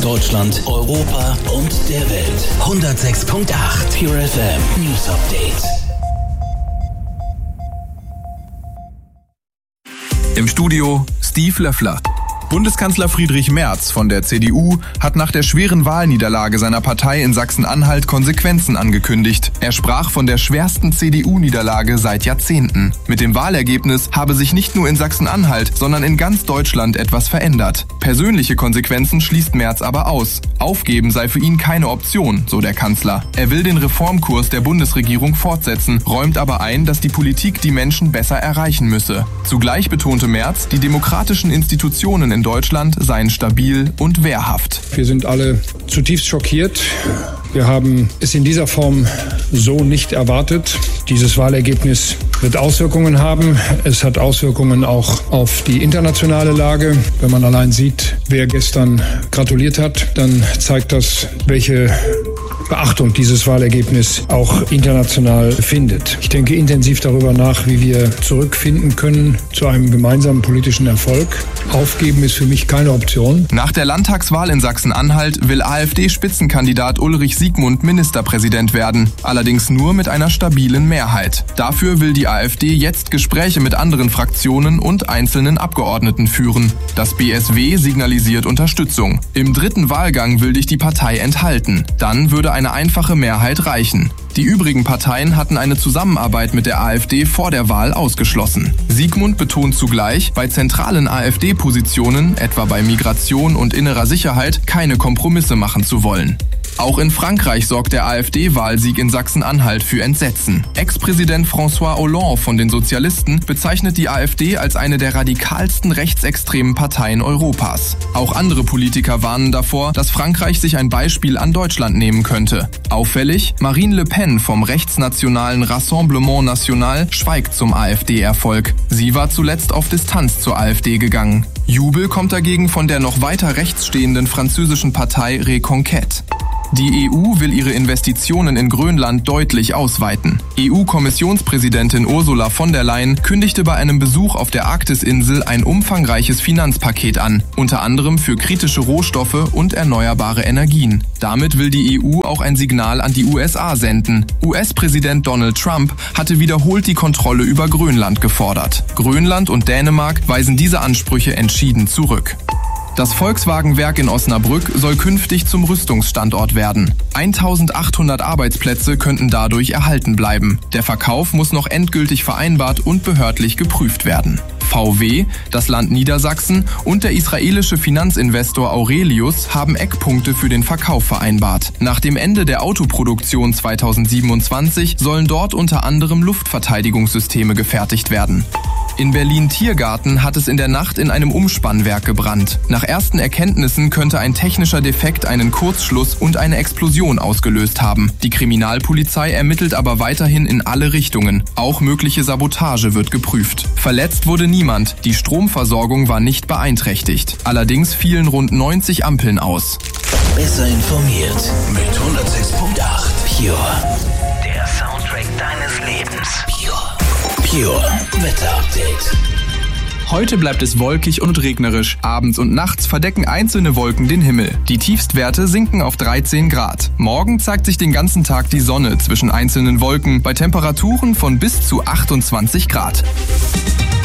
Deutschland, Europa und der Welt. 106.8 Pure FM News Update. Im Studio Steve Löffler. Bundeskanzler Friedrich Merz von der CDU hat nach der schweren Wahlniederlage seiner Partei in Sachsen-Anhalt Konsequenzen angekündigt. Er sprach von der schwersten CDU-Niederlage seit Jahrzehnten. Mit dem Wahlergebnis habe sich nicht nur in Sachsen-Anhalt, sondern in ganz Deutschland etwas verändert. Persönliche Konsequenzen schließt Merz aber aus. Aufgeben sei für ihn keine Option, so der Kanzler. Er will den Reformkurs der Bundesregierung fortsetzen, räumt aber ein, dass die Politik die Menschen besser erreichen müsse. Zugleich betonte Merz, die demokratischen Institutionen in Deutschland seien stabil und wehrhaft. Wir sind alle zutiefst schockiert. Wir haben es in dieser Form so nicht erwartet. Dieses Wahlergebnis wird Auswirkungen haben. Es hat Auswirkungen auch auf die internationale Lage. Wenn man allein sieht, wer gestern gratuliert hat, dann zeigt das, welche Beachtung dieses Wahlergebnis auch international findet. Ich denke intensiv darüber nach, wie wir zurückfinden können zu einem gemeinsamen politischen Erfolg. Aufgeben ist für mich keine Option. Nach der Landtagswahl in Sachsen-Anhalt will AfD-Spitzenkandidat Ulrich Siegmund Ministerpräsident werden, allerdings nur mit einer stabilen Mehrheit. Dafür will die AfD jetzt Gespräche mit anderen Fraktionen und einzelnen Abgeordneten führen. Das BSW signalisiert Unterstützung. Im dritten Wahlgang will sich die Partei enthalten. Dann würde eine einfache Mehrheit reichen. Die übrigen Parteien hatten eine Zusammenarbeit mit der AfD vor der Wahl ausgeschlossen. Siegmund betont zugleich, bei zentralen AfD-Positionen, etwa bei Migration und innerer Sicherheit, keine Kompromisse machen zu wollen. Auch in Frankreich sorgt der AfD-Wahlsieg in Sachsen-Anhalt für Entsetzen. Ex-Präsident François Hollande von den Sozialisten bezeichnet die AfD als eine der radikalsten rechtsextremen Parteien Europas. Auch andere Politiker warnen davor, dass Frankreich sich ein Beispiel an Deutschland nehmen könnte. Auffällig, Marine Le Pen vom rechtsnationalen Rassemblement National schweigt zum AfD-Erfolg. Sie war zuletzt auf Distanz zur AfD gegangen. Jubel kommt dagegen von der noch weiter rechts stehenden französischen Partei Reconquête. Die EU will ihre Investitionen in Grönland deutlich ausweiten. EU-Kommissionspräsidentin Ursula von der Leyen kündigte bei einem Besuch auf der Arktisinsel ein umfangreiches Finanzpaket an, unter anderem für kritische Rohstoffe und erneuerbare Energien. Damit will die EU auch ein Signal an die USA senden. US-Präsident Donald Trump hatte wiederholt die Kontrolle über Grönland gefordert. Grönland und Dänemark weisen diese Ansprüche entschieden zurück. Das Volkswagen-Werk in Osnabrück soll künftig zum Rüstungsstandort werden. 1800 Arbeitsplätze könnten dadurch erhalten bleiben. Der Verkauf muss noch endgültig vereinbart und behördlich geprüft werden. VW, das Land Niedersachsen und der israelische Finanzinvestor Aurelius haben Eckpunkte für den Verkauf vereinbart. Nach dem Ende der Autoproduktion 2027 sollen dort unter anderem Luftverteidigungssysteme gefertigt werden. In Berlin-Tiergarten hat es in der Nacht in einem Umspannwerk gebrannt. Nach ersten Erkenntnissen könnte ein technischer Defekt einen Kurzschluss und eine Explosion ausgelöst haben. Die Kriminalpolizei ermittelt aber weiterhin in alle Richtungen. Auch mögliche Sabotage wird geprüft. Verletzt wurde niemand. Die Stromversorgung war nicht beeinträchtigt. Allerdings fielen rund 90 Ampeln aus. Besser informiert mit 106.8 Pure. Der Soundtrack deines Lebens. Pure Wetter Update. Heute bleibt es wolkig und regnerisch. Abends und nachts verdecken einzelne Wolken den Himmel. Die Tiefstwerte sinken auf 13 Grad. Morgen zeigt sich den ganzen Tag die Sonne zwischen einzelnen Wolken bei Temperaturen von bis zu 28 Grad.